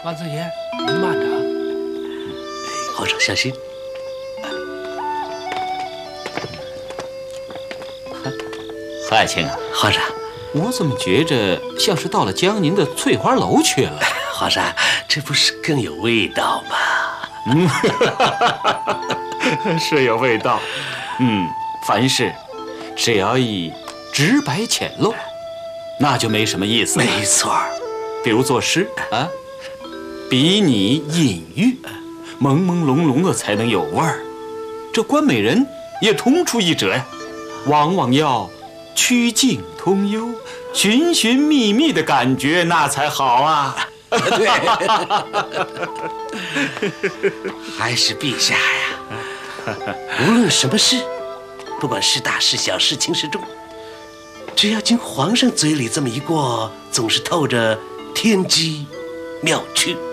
万岁爷，您慢着啊！ 皇上小心。 何爱卿啊， 皇上， 我怎么觉着像是到了江宁的翠花楼去了？ 皇上，这不是更有味道吗？ 是有味道。凡事只要以直白浅露，那就没什么意思。 没错。 比如作诗啊，比拟隐喻，朦朦胧胧的才能有味儿。这关美人也同出一辙呀，往往要曲径通幽，寻寻觅觅的感觉，那才好啊。 对，还是陛下呀。无论什么事，不管是大是小，是轻是重，只要经皇上嘴里这么一过，总是透着天机妙趣。